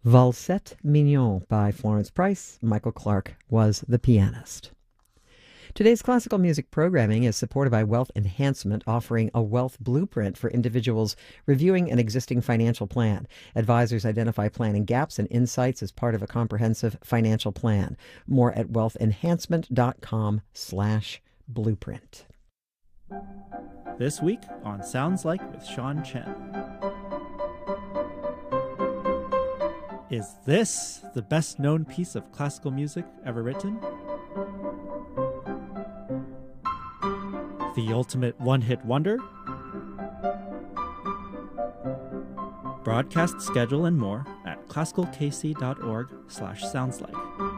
Valsette Mignon by Florence Price. Michael Clark was the pianist. Today's classical music programming is supported by Wealth Enhancement, offering a wealth blueprint for individuals reviewing an existing financial plan. Advisors identify planning gaps and insights as part of a comprehensive financial plan. More at wealthenhancement.com/blueprint. This week on Sounds Like with Sean Chen. Is this the best known piece of classical music ever written? The ultimate one-hit wonder? Broadcast schedule and more at classicalkc.org/soundslike.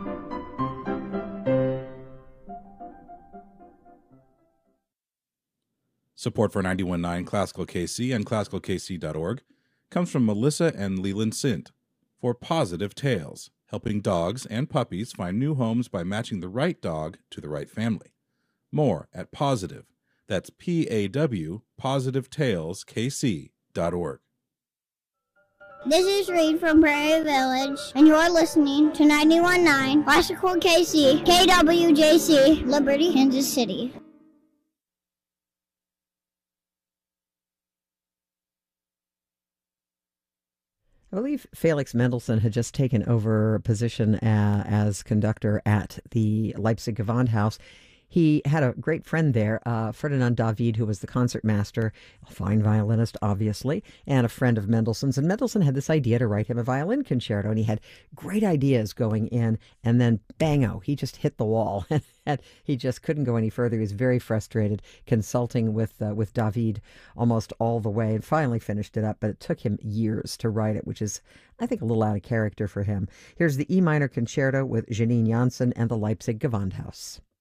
Support for 91.9 Classical KC and classicalkc.org comes from Melissa and Leland Sint for Positive Tales, helping dogs and puppies find new homes by matching the right dog to the right family. More at Positive. That's PAW, positivetaleskc.org. This is Reed from Prairie Village, and you're listening to 91.9 Classical KC, KWJC, Liberty, Kansas City. I believe Felix Mendelssohn had just taken over a position as conductor at the Leipzig Gewandhaus. He had a great friend there, Ferdinand David, who was the concertmaster, a fine violinist, obviously, and a friend of Mendelssohn's. And Mendelssohn had this idea to write him a violin concerto, and he had great ideas going in, and then bango, he just hit the wall, and he just couldn't go any further. He was very frustrated, consulting with David almost all the way, and finally finished it up, but it took him years to write it, which is, I think, a little out of character for him. Here's the E minor concerto with Janine Janssen and the Leipzig Gewandhaus.